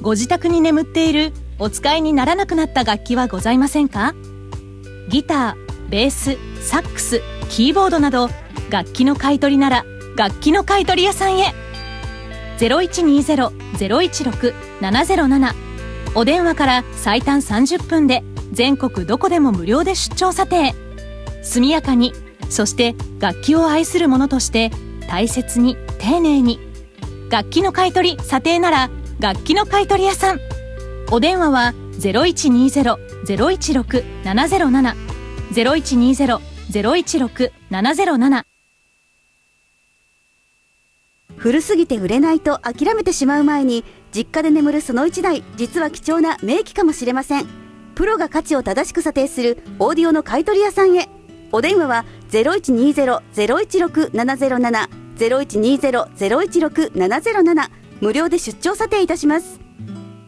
ご自宅に眠っているお使いにならなくなった楽器はございませんか？ギター、ベース、サックス、キーボードなど楽器の買い取りなら楽器の買い取り屋さんへ。 0120-016-707 お電話から最短30分で全国どこでも無料で出張査定。速やかに、そして楽器を愛する者として大切に丁寧に。楽器の買い取り査定なら楽器の買い取り屋さん。お電話は 0120-016-707 0120-016-707。 古すぎて売れないと諦めてしまう前に、実家で眠るその一台、実は貴重な名機かもしれません。プロが価値を正しく査定するオーディオの買い取り屋さんへ。お電話は 0120-016-707 0120-016-707 無料で出張査定いたします。